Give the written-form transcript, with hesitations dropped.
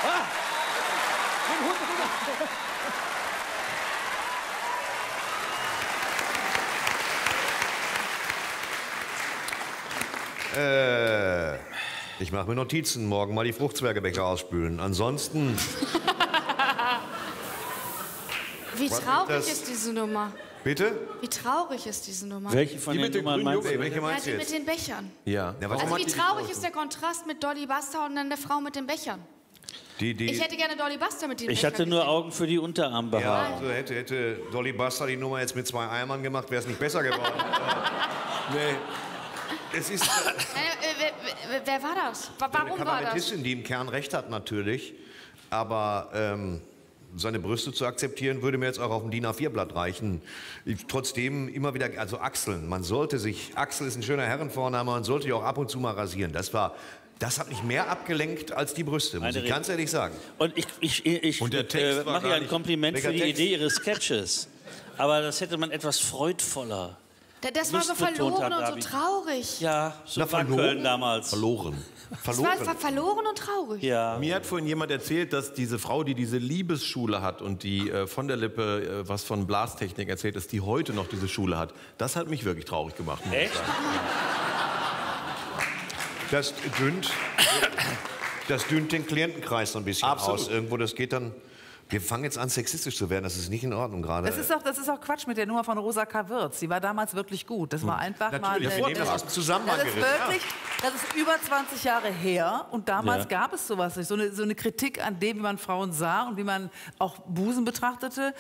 Ich mache mir Notizen, morgen mal die Fruchtzwergebecher ausspülen. Ansonsten... Wie traurig ist diese Nummer? Bitte? Wie traurig ist diese Nummer? Welche von den Nummern meinst du? Welche Ja, meinst du die jetzt? mit den Bechern. Ja. Also wie traurig ist der Kontrast mit Dolly Buster und dann der Frau mit den Bechern? Ich hätte gerne Dolly Buster mit den Bechern. Ich hatte nur Augen für die Unterarmbehaarung. Ja, also hätte Dolly Buster die Nummer jetzt mit 2 Eimern gemacht, wäre es nicht besser geworden. Nee. Es ist wer war das? Warum eine war das? Kabarettistin, die im Kern recht hat natürlich, aber seine Brüste zu akzeptieren, würde mir jetzt auch auf dem DIN A4-Blatt reichen. Trotzdem immer wieder, also Achseln, Achsel ist ein schöner Herrenvorname, man sollte die auch ab und zu mal rasieren. Das hat mich mehr abgelenkt als die Brüste, muss ich ganz ehrlich sagen. Und ich mache ihr ein Kompliment für die Idee ihres Sketches. Aber das hätte man etwas freudvoller. Das war so verloren und so traurig. Ja, so war Köln damals. Verloren. Es war verloren und traurig. Ja. Mir hat vorhin jemand erzählt, dass diese Frau, die diese Liebesschule hat und die von der Lippe was von Blastechnik erzählt, dass die heute noch diese Schule hat. Das hat mich wirklich traurig gemacht. Echt? Das dünnt den Klientenkreis so ein bisschen aus. Irgendwo, das geht dann... Wir fangen jetzt an, sexistisch zu werden. Das ist nicht in Ordnung gerade. Das ist auch Quatsch mit der Nummer von Rosa K. Wirtz. Sie war damals wirklich gut. Das war einfach Natürlich, mal... wir nehmen das aus dem Zusammenhang gerissen. Das ist über 20 Jahre her. Und damals gab es sowas nicht. So eine Kritik an dem, wie man Frauen sah und wie man auch Busen betrachtete.